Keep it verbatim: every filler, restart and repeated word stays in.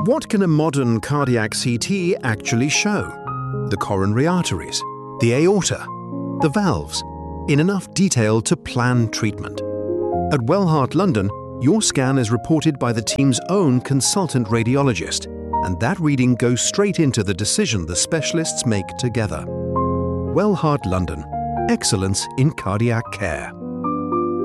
What can a modern cardiac C T actually show? The coronary arteries, the aorta, the valves, in enough detail to plan treatment. At Wellheart London, your scan is reported by the team's own consultant radiologist, and that reading goes straight into the decision the specialists make together. Wellheart London. Excellence in cardiac care.